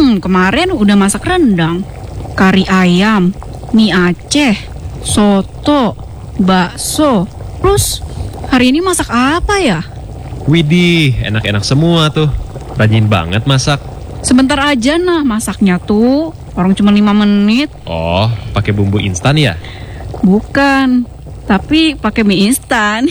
Kemarin udah masak rendang, kari ayam, mie Aceh, soto, bakso. Terus hari ini masak apa ya? Widih, enak-enak semua tuh. Rajin banget masak. Sebentar aja nah masaknya tuh. Orang cuma 5 menit. Oh, pakai bumbu instan ya? Bukan, tapi pakai mie instan.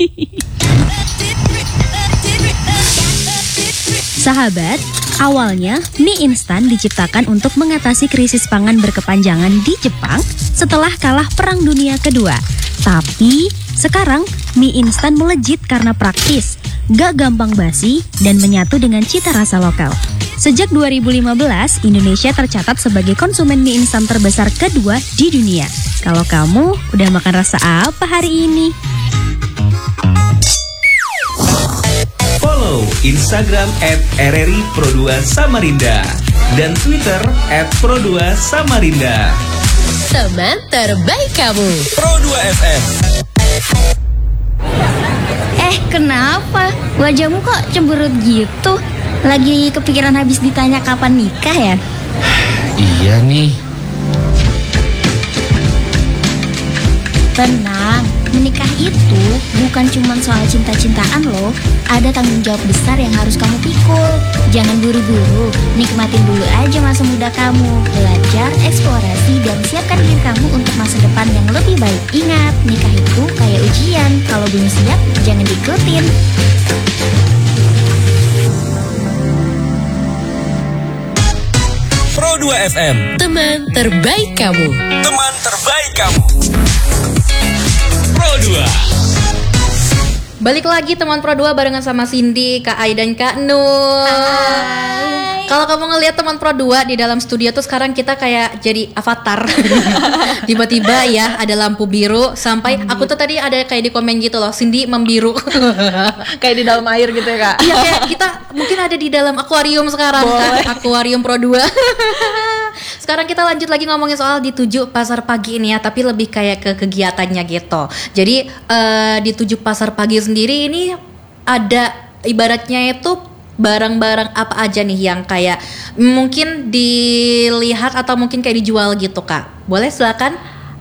Sahabat, awalnya mie instan diciptakan untuk mengatasi krisis pangan berkepanjangan di Jepang setelah kalah Perang Dunia Kedua. Tapi sekarang mie instan melejit karena praktis, gak gampang basi, dan menyatu dengan cita rasa lokal. Sejak 2015, Indonesia tercatat sebagai konsumen mie instan terbesar kedua di dunia. Kalau kamu udah makan rasa apa hari ini? Follow Instagram @RRI_Pro2 Samarinda dan Twitter @Pro2 Samarinda. Teman terbaik kamu. Pro2 FM. Kenapa? Wajahmu kok cemberut gitu? Lagi kepikiran habis ditanya kapan nikah ya? Iya nih. Tenang, menikah itu bukan cuma soal cinta-cintaan loh. Ada tanggung jawab besar yang harus kamu pikul. Jangan buru-buru, nikmatin dulu aja masa muda kamu. Belajar, eksplorasi, dan siapkan diri kamu untuk masa depan yang lebih baik. Ingat, nikah itu kayak ujian. Kalau belum siap, jangan diikutin. Pro2 FM. Teman terbaik kamu. Teman terbaik kamu. Pro2. Balik lagi teman Pro2 barengan sama Cindy, Kak Ai dan Kak Nur. Kalau kamu ngelihat teman Pro2 di dalam studio tuh sekarang kita kayak jadi avatar. Tiba-tiba ya ada lampu biru sampai aku tuh tadi ada kayak di komen gitu loh, Cindy membiru. Kayak di dalam air gitu ya Kak. Iya kayak kita mungkin ada di dalam akuarium sekarang. Kan? Akuarium Pro2. Sekarang kita lanjut lagi ngomongin soal di 7 pasar pagi ini ya, tapi lebih kayak ke kegiatannya gitu. Jadi di 7 pasar pagi sendiri ini ada ibaratnya itu barang-barang apa aja nih yang kayak mungkin dilihat atau mungkin kayak dijual gitu Kak. Boleh silakan.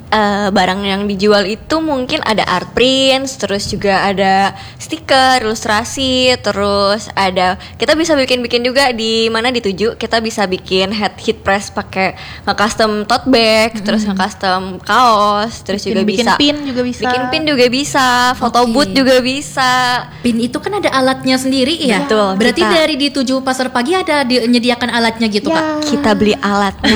Barang yang dijual itu mungkin ada art prints, terus juga ada stiker, ilustrasi, terus ada kita bisa bikin juga di mana di 7 kita bisa bikin heat press pakai nge-custom tote bag, terus nge-custom kaos, terus juga bikin bisa pin juga bisa. Bikin pin juga bisa, foto booth juga bisa. Pin itu kan ada alatnya sendiri ya. Betul. Berarti dari di 7 pasar pagi ada menyediakan alatnya gitu Kak. Kita beli alatnya.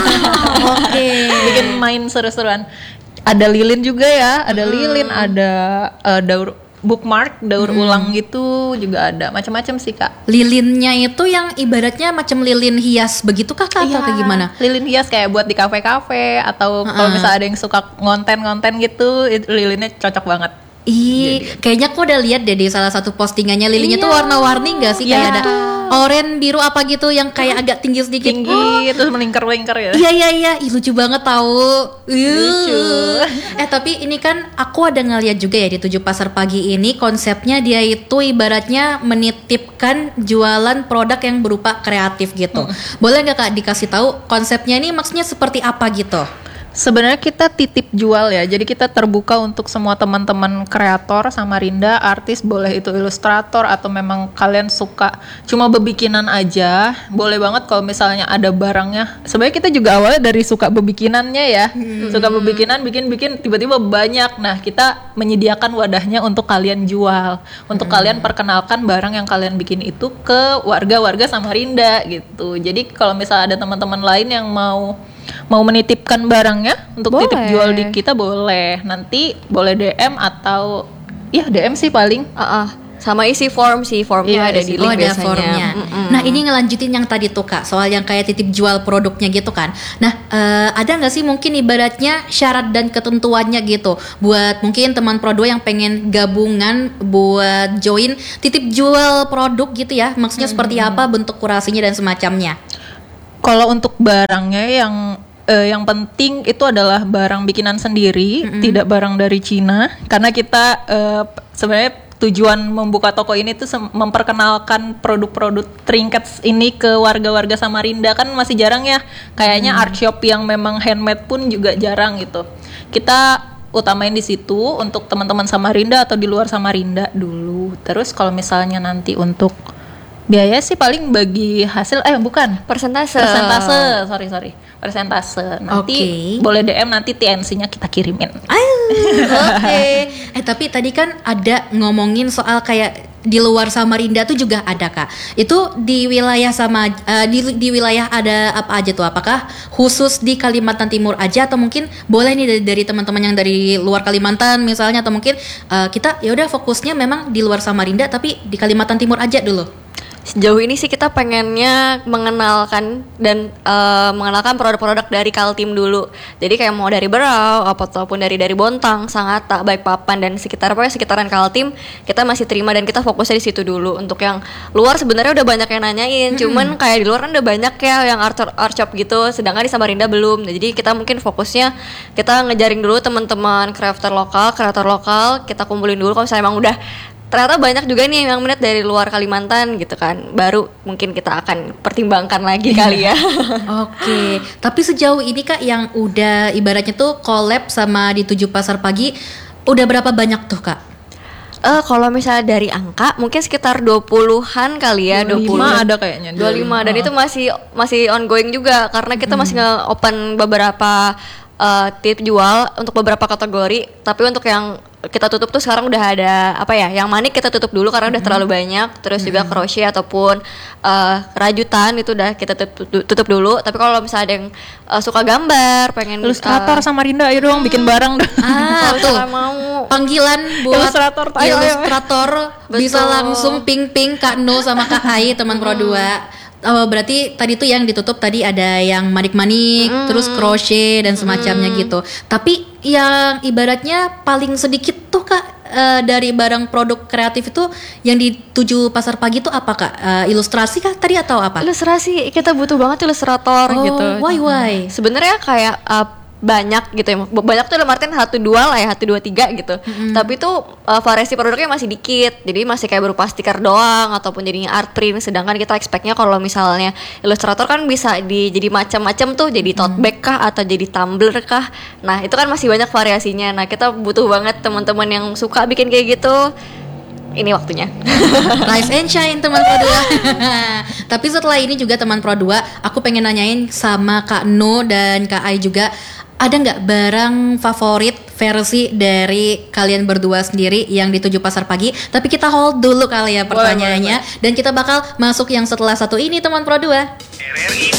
Wow. Oke. Bikin main seru-seruan. Ada lilin juga ya, ada lilin, ada daur bookmark, daur ulang gitu juga ada, macam-macam sih Kak. Lilinnya itu yang ibaratnya macam lilin hias begitu Kak atau kayak gimana? Lilin hias kayak buat di kafe-kafe atau kalau misalnya ada yang suka ngonten-ngonten gitu, lilinnya cocok banget. Kayaknya aku udah lihat deh di salah satu postingannya lilinnya tuh warna-warni nggak sih? Kayak ada oranye, biru apa gitu yang kayak agak tinggi sedikit. Terus melingkar-melingkar ya. Iya. Lucu banget tahu. Lucu. Tapi ini kan aku ada ngeliat juga ya di 7 pasar pagi ini konsepnya dia itu ibaratnya menitipkan jualan produk yang berupa kreatif gitu. Boleh nggak Kak dikasih tahu konsepnya ini maksudnya seperti apa gitu? Sebenarnya kita titip jual ya, jadi kita terbuka untuk semua teman-teman kreator Samarinda, artis, boleh itu ilustrator atau memang kalian suka cuma bebikinan aja, boleh banget kalau misalnya ada barangnya. Sebenarnya kita juga awalnya dari suka bebikinannya ya, suka bebikinan, bikin tiba-tiba banyak. Nah kita menyediakan wadahnya untuk kalian jual, untuk kalian perkenalkan barang yang kalian bikin itu ke warga-warga Samarinda gitu. Jadi kalau misalnya ada teman-teman lain yang mau menitipkan barangnya untuk titip jual di kita boleh. Nanti boleh DM atau ya DM sih paling. Sama isi form sih, formnya ada di link biasanya. Formnya. Nah ini ngelanjutin yang tadi tuh Kak, soal yang kayak titip jual produknya gitu kan. Nah ada nggak sih mungkin ibaratnya syarat dan ketentuannya gitu buat mungkin teman Pro2 yang pengen gabungan buat join titip jual produk gitu ya. Maksudnya seperti apa bentuk kurasinya dan semacamnya? Kalau untuk barangnya yang penting itu adalah barang bikinan sendiri, tidak barang dari Cina, karena kita sebenarnya tujuan membuka toko ini tuh memperkenalkan produk-produk trinkets ini ke warga-warga Samarinda. Kan masih jarang ya, kayaknya art shop yang memang handmade pun juga jarang gitu. Kita utamain di situ untuk teman-teman Samarinda atau di luar Samarinda dulu. Terus kalau misalnya nanti untuk biaya sih paling bagi hasil Persentase. Persentase. Nanti boleh DM, nanti TNC-nya kita kirimin. Oke. Tapi tadi kan ada ngomongin soal kayak di luar Samarinda tuh juga ada Kak. Itu di wilayah di wilayah ada apa aja tuh? Apakah khusus di Kalimantan Timur aja atau mungkin boleh nih dari teman-teman yang dari luar Kalimantan misalnya, atau mungkin kita ya udah fokusnya memang di luar Samarinda tapi di Kalimantan Timur aja dulu. Sejauh ini sih kita pengennya mengenalkan produk-produk dari Kaltim dulu. Jadi kayak mau dari Berau ataupun dari Bontang, Sangatta, Balikpapan dan sekitaran Kaltim, kita masih terima dan kita fokusnya di situ dulu. Untuk yang luar sebenarnya udah banyak yang nanyain, cuman kayak di luar kan udah banyak ya yang art shop gitu, sedangkan di Samarinda belum. Jadi kita mungkin fokusnya kita ngejaring dulu teman-teman kreator lokal, kita kumpulin dulu kalau misalnya emang udah ternyata banyak juga nih yang minat dari luar Kalimantan gitu kan, baru mungkin kita akan pertimbangkan lagi kali ya. Oke, tapi sejauh ini Kak yang udah ibaratnya tuh collab sama di 7 Pasar Pagi udah berapa banyak tuh Kak? Kalau misalnya dari angka mungkin sekitar 20-an kali ya, 25 ada kayaknya. 25 dan itu masih ongoing juga karena kita masih nge-open beberapa tip jual untuk beberapa kategori, tapi untuk yang kita tutup tuh sekarang udah ada yang manik kita tutup dulu karena udah terlalu banyak. Terus juga crochet ataupun rajutan itu udah kita tutup dulu. Tapi kalau misalnya ada yang suka gambar, pengen ilustrator Samarinda, ayo dong bikin barang dong. Tuh mau panggilan buat ilustrator bisa langsung ping Kak No sama Kak Ai teman Pro 2. Berarti tadi tuh yang ditutup tadi ada yang manik-manik, terus crochet dan semacamnya gitu. Tapi yang ibaratnya paling sedikit tuh Kak dari barang produk kreatif itu yang di 7 Pasar Pagi tuh apa Kak? Ilustrasi kah tadi atau apa? Ilustrasi, kita butuh banget ilustrator gitu. Why? Sebenarnya kayak banyak gitu ya, banyak tuh dalam artian 1-2 lah ya, 1-2-3 gitu. Tapi tuh variasi produknya masih dikit, jadi masih kayak berupa stiker doang ataupun jadinya art print. Sedangkan kita expect-nya kalau misalnya ilustrator kan bisa jadi macam-macam tuh, jadi tote bag kah atau jadi tumbler kah. Nah itu kan masih banyak variasinya. Nah kita butuh banget teman-teman yang suka bikin kayak gitu. Ini waktunya. Rise and shine teman Pro 2. Tapi setelah ini juga teman Pro 2, aku pengen nanyain sama Kak No dan Kak Ai juga, ada nggak barang favorit versi dari kalian berdua sendiri yang di 7 Pasar Pagi? Tapi kita hold dulu kali ya pertanyaannya. Dan kita bakal masuk yang setelah satu ini teman Pro 2.